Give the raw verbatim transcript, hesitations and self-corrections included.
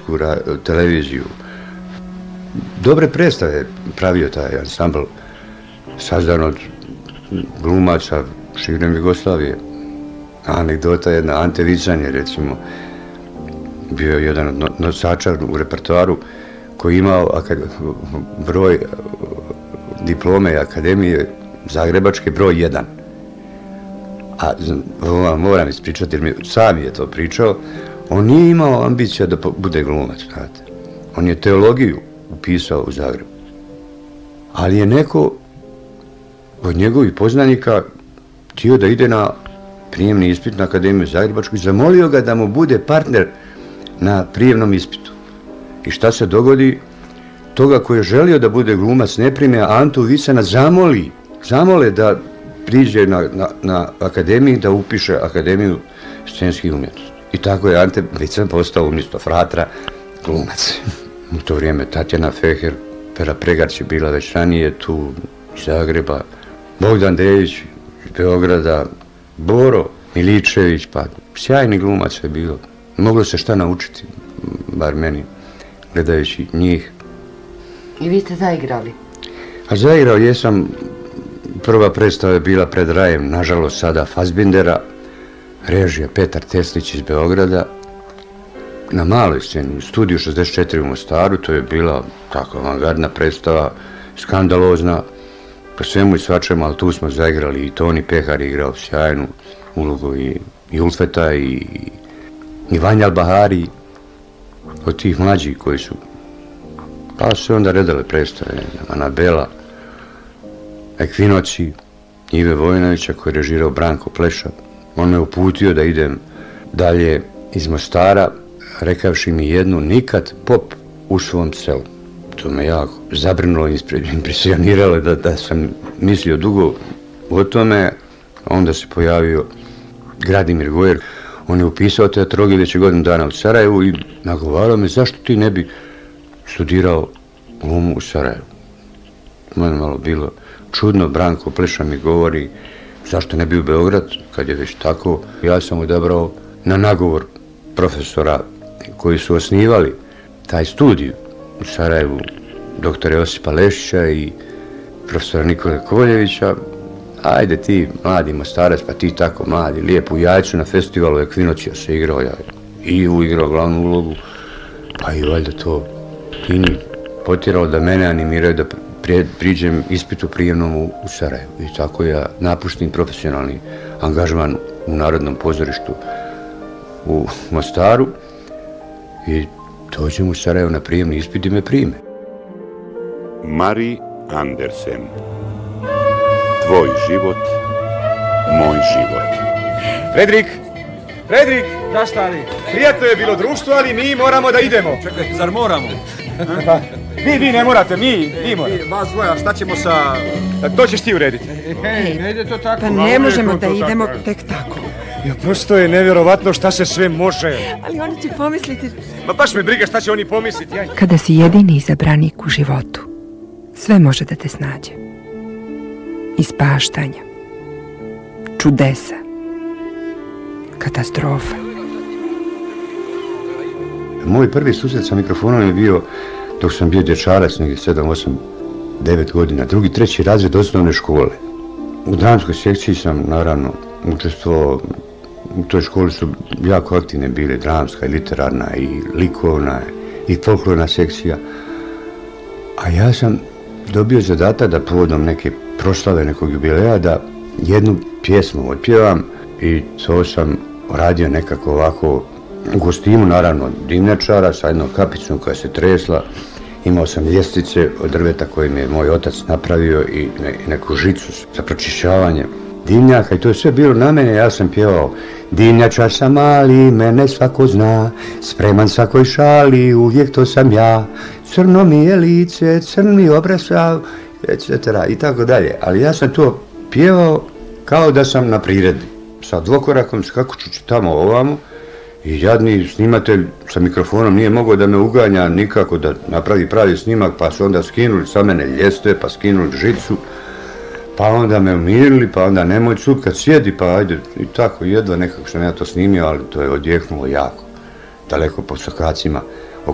Hrvatsku televiziju. Dobre predstave pravio taj ansambl, sazdan od glumaca širom Jugoslavije. Anegdota jedna, Ante Vican je recimo bio jedan od nosača u repertoaru koji imao broj diplome akademije Zagrebačke broj jedan. A ovo moram ispričati jer mi sam je to pričao, on nije imao ambicija da bude glumac, znate. On je teologiju upisao u Zagrebu. Ali je neko od njegovih poznanika htio da ide na prijemni ispit na Akademiju Zagrebačku i zamolio ga da mu bude partner na prijemnom ispitu. I šta se dogodi? Toga koji je želio da bude glumac ne prime, a Antu Vicana zamoli, zamole da priđe na, na, na akademiju, da upiše Akademiju scenskih umjetnosti. I tako je Ante Vican postao umjesto fratra glumac. U to vrijeme Tatjana Feher, Pera Pregarć je bila već ranije tu iz Zagreba, Bogdan Dejić iz Beograda, Boro Miličević, pa sjajni glumac je bilo. Moglo se šta naučiti, bar meni, gledajući njih. I vi ste zaigrali? A zaigrao jesam, prva predstava je bila Pred rajem, nažalost sada Fassbindera, režija Petar Teslić iz Beograda, na maloj sceni, u studiju šezdeset četiri u Mostaru, to je bila tako avangardna predstava, skandalozna, po svemu i svačemu, ali tu smo zaigrali i Toni Pehar je igrao sjajnu ulogu i, i Ulfeta i, i Vanja Albahari, od tih mlađih koji su, pa su onda redale predstave, Anabela, Ekvinoci, Ive Vojinovića koji je režirao Branko Pleša. On me uputio da idem dalje iz Mostara, rekavši mi jednu, nikad pop u svom selu. To me jako zabrinulo, impresioniralo da, da sam mislio dugo o tome. Onda se pojavio Gradimir Gojer, on je upisao teatrologiju već godinu dana u Sarajevu i nagovarao me zašto ti ne bi studirao glumu u Sarajevu. Mene malo bilo čudno, Branko Pleša mi govori zašto ne bi u Beograd, kad je već tako. Ja sam odabrao na nagovor profesora koji su osnivali taj studij u Sarajevu, doktora Josipa Lešića i profesora Nikole Koljevića. Ajde ti, mladi Mostarac, pa ti tako mladi, lijepo u Jajcu na festivalu Ekvinocija se igrao ja i uigrao glavnu ulogu, pa i valjda to Ini potjeralo da mene animiraju da priđem ispitu prijemnom u, u Sarajevu. I tako ja napuštim profesionalni angažman u Narodnom pozorištu u Mostaru i dođem u Sarajevo na prijemni ispit i me prime. Mari Andersen. Tvoj život, moj život. Fredrik! Fredrik! Da stali? Prijatno je bilo društvo, ali mi moramo da idemo. Čekaj, zar moramo? Pa, vi, vi ne morate, mi, mi moramo. Vas dvoja, šta ćemo sa... To ćeš ti urediti. Hej, ne ide to tako. Pa ne možemo da idemo tek tako. Ja, prosto je nevjerovatno šta se sve može. Ali oni će pomisliti... Ma baš me briga šta će oni pomisliti. Ja. Kada si jedini izabranik u životu, sve može da te snađe. Ispaštanja, čudesa, katastrofa. Moj prvi susret sa mikrofonom je bio dok sam bio dječarac, negdje sedam, osam, devet godina, drugi, treći razred osnovne škole. U dramskoj sekciji sam, naravno, učestvovao. U toj školi su jako aktivne bile dramska i literarna i likovna i folklorna sekcija. A ja sam dobio zadatak da povodom neke proslave nekog jubileja da jednu pjesmu otpjevam i to sam radio nekako ovako u kostimu, naravno dimnjačara sa jednom kapicom koja se tresla. Imao sam ljestvice od drveta koje mi je moj otac napravio i neku žicu za pročišćavanje dimnjaka i to je sve bilo na mene. Ja sam pjevao: dimnjačar sam mali, mene svako zna, spreman svakoj šali, uvijek to sam ja, crno mi je lice, crni obrasav, et cetera i tako dalje. Ali ja sam to pjevao kao da sam na priredbi, sa dvokorakom skakućući tamo ovamo i jadni snimatelj sa mikrofonom nije mogao da me uganja nikako da napravi pravi snimak, pa su onda skinuli sa mene ljestve, pa skinuli žicu, pa onda me umirili, pa onda nemoj cud kad sjedi, pa ajde, i tako jedva nekako sam ja to snimio, ali to je odjeknulo jako, daleko po skakacima.